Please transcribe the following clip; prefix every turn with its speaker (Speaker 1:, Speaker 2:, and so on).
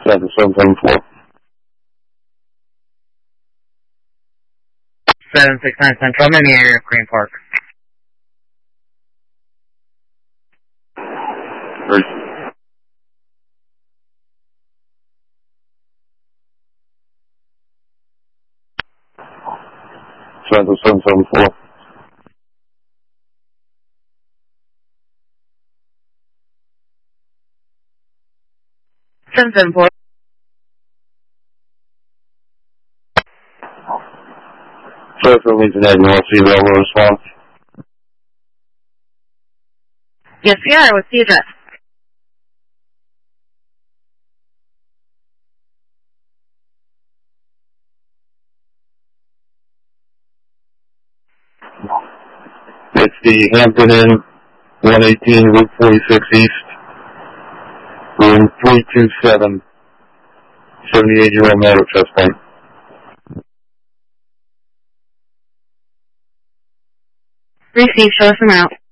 Speaker 1: Center 774.
Speaker 2: 769 Central, I'm in the area of Green Park.
Speaker 1: Great. Center 774.
Speaker 2: 774.
Speaker 1: Central Legion Ed, North Sea Railroad response.
Speaker 2: Yes, Sierra, what's the address?
Speaker 1: It's the Hampton Inn, 118 Route 46 East, room 327, 78-year-old man with chest pain.
Speaker 2: Receive, show us them out.